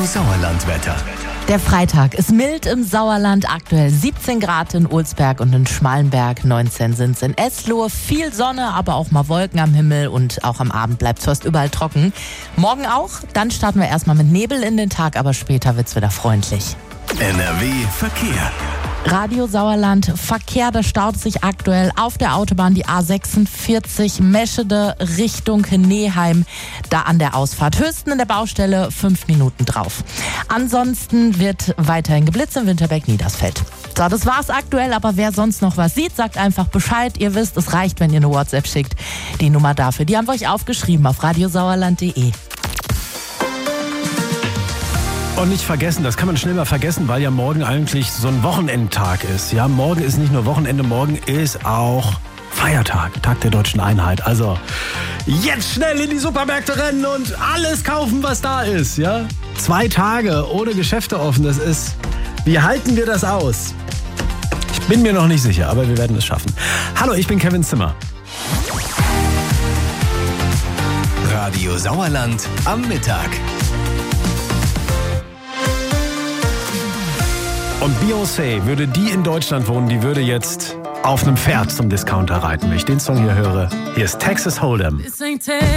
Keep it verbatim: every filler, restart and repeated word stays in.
Sauerlandwetter. Der Freitag ist mild im Sauerland, aktuell siebzehn Grad in Ulsberg und in Schmalenberg, neunzehn sind es in Eslohe. Viel Sonne, aber auch mal Wolken am Himmel und auch am Abend bleibt es fast überall trocken. Morgen auch, dann starten wir erstmal mit Nebel in den Tag, aber später wird es wieder freundlich. N R W Verkehr. Radio Sauerland, Verkehr, da staut sich aktuell auf der Autobahn die A sechsundvierzig Meschede Richtung Neheim, da an der Ausfahrt. Höchsten in der Baustelle, fünf Minuten drauf. Ansonsten wird weiterhin geblitzt in Winterberg-Niedersfeld. So, das war's aktuell, aber wer sonst noch was sieht, sagt einfach Bescheid. Ihr wisst, es reicht, wenn ihr eine WhatsApp schickt. Die Nummer dafür, die haben wir euch aufgeschrieben auf radiosauerland punkt de. Und nicht vergessen, das kann man schnell mal vergessen, weil ja morgen eigentlich so ein Wochenendtag ist. Ja, morgen ist nicht nur Wochenende, morgen ist auch Feiertag, Tag der Deutschen Einheit. Also jetzt schnell in die Supermärkte rennen und alles kaufen, was da ist. Ja, zwei Tage ohne Geschäfte offen, das ist, wie halten wir das aus? Ich bin mir noch nicht sicher, aber wir werden es schaffen. Hallo, ich bin Kevin Zimmer. Radio Sauerland am Mittag. Und Beyoncé, würde die in Deutschland wohnen, die würde jetzt auf einem Pferd zum Discounter reiten. Wenn ich den Song hier höre, hier ist Texas Hold'em.